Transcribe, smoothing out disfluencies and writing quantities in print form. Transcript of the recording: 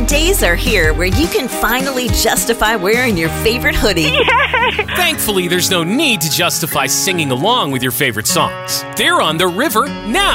days are here where you can finally justify wearing your favorite hoodie. Thankfully, there's no need to justify singing along with your favorite songs. They're on the river now.